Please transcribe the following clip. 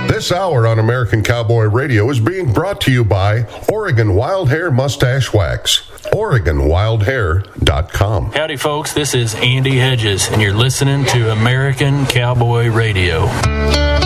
This hour on American Cowboy Radio is being brought to you by Oregon Wild Hair Mustache Wax. OregonWildHair.com. Howdy, folks. This is Andy Hedges, and you're listening to American Cowboy Radio.